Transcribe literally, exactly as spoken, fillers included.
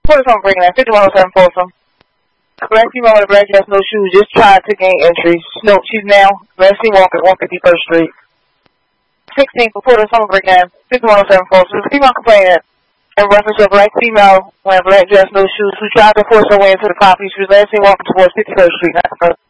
What is on bringing that? fifty-one oh seven Folsom. A black female with a black dress, no shoes, just tried to gain entry. No, she's now Leslie Walker, one fifty-first Street. sixteen for Porter Summer Breakdown, fifty-one oh seven Folsom. A female complainant in reference to a black female wearing a black dress, no shoes, who tried to force her way into the property. She was last seen walking towards fifty-first Street.